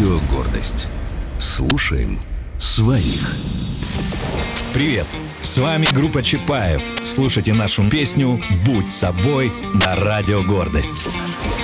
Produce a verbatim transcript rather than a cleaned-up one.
Радио «Гордость». Слушаем своих. Привет! С вами группа Чапаев. Слушайте нашу песню «Будь собой» на Радио «Гордость».